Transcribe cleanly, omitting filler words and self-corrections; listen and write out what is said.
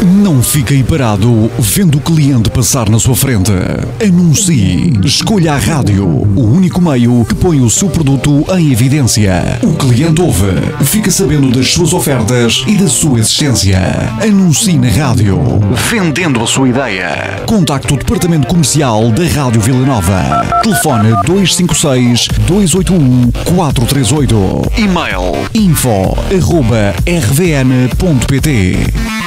Não fique aí parado vendo o cliente passar na sua frente. Anuncie. Escolha a rádio, o único meio que põe o seu produto em evidência. O cliente ouve, fica sabendo das suas ofertas e da sua existência. Anuncie na rádio, vendendo a sua ideia. Contacte o departamento comercial da Rádio Vila Nova. Telefone 256-281-438. E-mail info@rvn.pt.